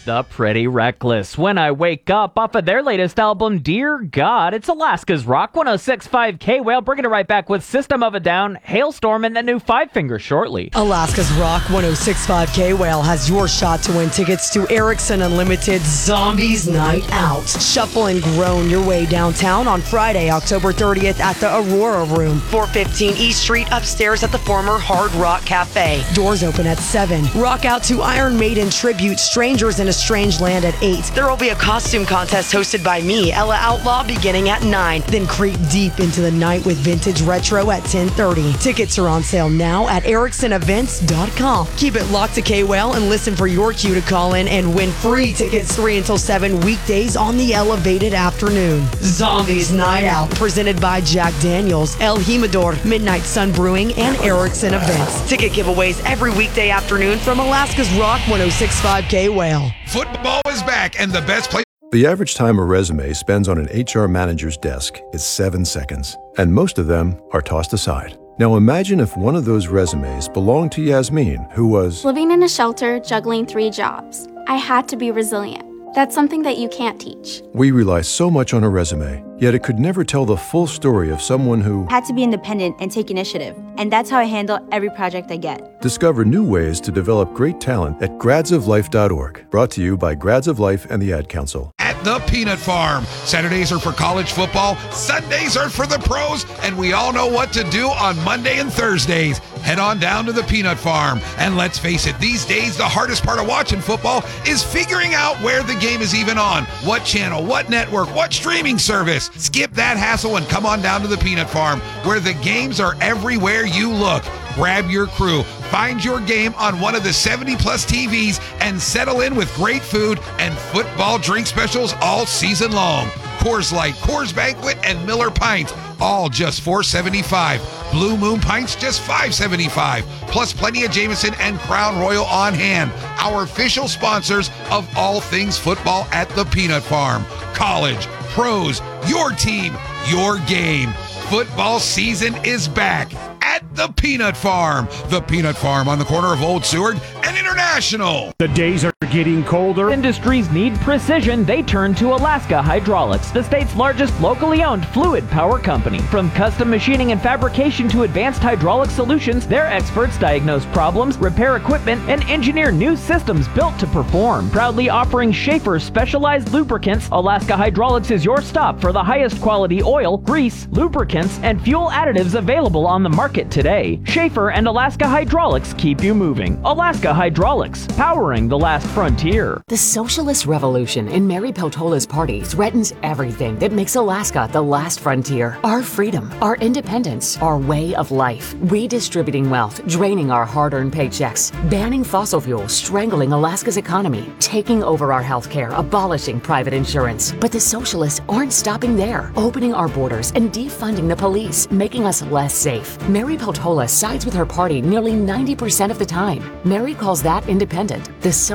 The Pretty Reckless. When I Wake Up, off of their latest album, Dear God. It's Alaska's Rock 106.5 K-Whale, bringing it right back with System of a Down, Hailstorm, and the new Five Finger shortly. Alaska's Rock 106.5 K-Whale has your shot to win tickets to Erickson Unlimited Zombies Night Out. Shuffle and groan your way downtown on Friday, October 30th at the Aurora Room, 415 East Street, upstairs at the former Hard Rock Cafe. Doors open at 7. Rock out to Iron Maiden tribute, Strangers in a Strange Land at 8. There will be a costume contest hosted by me, Ella Outlaw, beginning at 9. Then creep deep into the night with Vintage Retro at 10:30. Tickets are on sale now at ericksonevents.com. Keep it locked to K-Whale and listen for your cue to call in and win free tickets 3 until 7 weekdays on the elevated afternoon. Zombies Night Out, presented by Jack Daniels, El Jimador, Midnight Sun Brewing, and Erickson Events. Ticket giveaways every weekday afternoon from Alaska's Rock 106.5 K-Whale. Football is back, and the best place. The average time a resume spends on an HR manager's desk is 7 seconds, and most of them are tossed aside. Now imagine if one of those resumes belonged to Yasmin, who was living in a shelter, juggling 3 jobs. I had to be resilient. That's something that you can't teach. We rely so much on a resume, yet it could never tell the full story of someone who had to be independent and take initiative. And that's how I handle every project I get. Discover new ways to develop great talent at gradsoflife.org. Brought to you by Grads of Life and the Ad Council. At the Peanut Farm. Saturdays are for college football, Sundays are for the pros, and we all know what to do on Monday and Thursdays. Head on down to the Peanut Farm. And let's face it, these days the hardest part of watching football is figuring out where the game is even on. What channel, what network, what streaming service. Skip that hassle and come on down to the Peanut Farm, where the games are everywhere you look. Grab your crew, find your game on one of the 70-plus TVs, and settle in with great food and football drink specials all season long. Coors Light, Coors Banquet, and Miller Pints, all just $4.75. Blue Moon Pints, just $5.75. Plus plenty of Jameson and Crown Royal on hand. Our official sponsors of all things football at the Peanut Farm. College, pros, your team, your game. Football season is back at the Peanut Farm. The Peanut Farm on the corner of Old Seward and International. The days are getting colder. Industries need precision. They turn to Alaska Hydraulics, the state's largest locally owned fluid power company. From custom machining and fabrication to advanced hydraulic solutions, their experts diagnose problems, repair equipment, and engineer new systems built to perform. Proudly offering Schaefer specialized lubricants, Alaska Hydraulics is your stop for the highest quality oil, grease, lubricants, and fuel additives available on the market today. Schaefer and Alaska Hydraulics keep you moving. Alaska Hydraulics, powering the last frontier. The socialist revolution in Mary Peltola's party threatens everything that makes Alaska the last frontier. Our freedom, our independence, our way of life. Redistributing wealth, draining our hard-earned paychecks, banning fossil fuels, strangling Alaska's economy, taking over our healthcare, abolishing private insurance. But the socialists aren't stopping there, opening our borders and defunding the police, making us less safe. Mary Peltola sides with her party nearly 90% of the time. Mary calls that independent. The